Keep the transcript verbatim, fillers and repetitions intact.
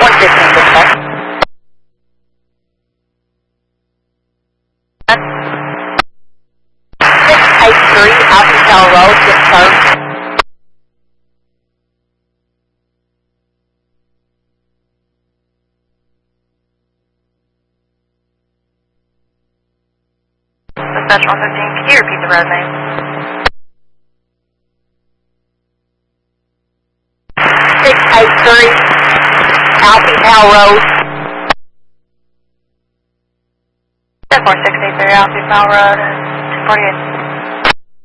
one fifteen, dispatch. six eight three Alpha Road, dispatch. Dispatch one fifteen, can you repeat the road name? six eight three Alpha Road. seven four six eight three Alpha Road, two forty-eight.